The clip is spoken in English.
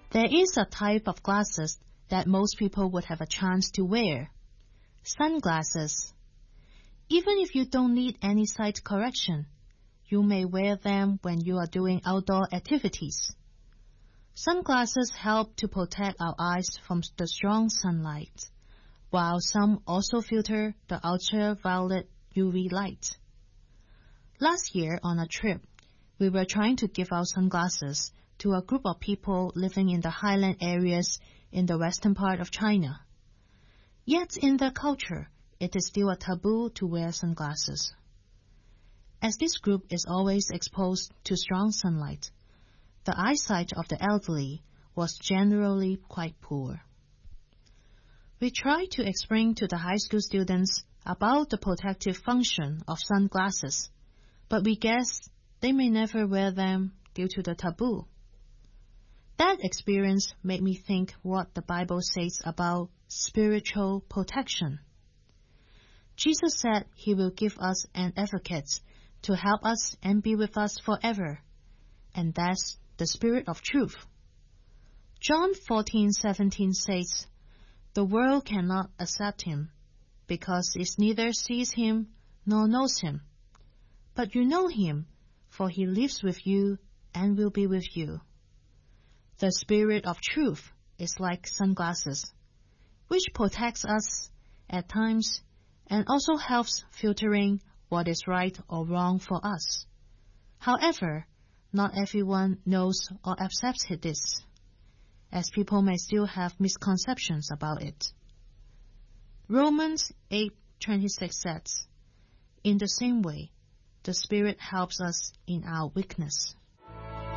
There is a type of glasses that most people would have a chance to wear. Sunglasses. Even if you don't need any sight correction, you may wear them when you are doing outdoor activities. Sunglasses help to protect our eyes from the strong sunlight, while some also filter the ultraviolet UV light. Last year on a trip, we were trying to give out sunglasses to a group of people living in the highland areas in the western part of China. Yet in their culture, it is still a taboo to wear sunglasses. As this group is always exposed to strong sunlight, the eyesight of the elderly was generally quite poor. We tried to explain to the high school students about the protective function of sunglasses, but we guessed they may never wear them due to the taboo. That experience made me think what the Bible says about spiritual protection. Jesus said he will give us an advocate to help us and be with us forever, and that's the Spirit of truth. John 14:17 says, "The world cannot accept him, because it neither sees him nor knows him. But you know him, for he lives with you and will be with you." The Spirit of truth is like sunglasses, which protects us at times and also helps filtering what is right or wrong for us. However, not everyone knows or accepts this, as people may still have misconceptions about it. Romans 8:26 says, "In the same way, the Spirit helps us in our weakness."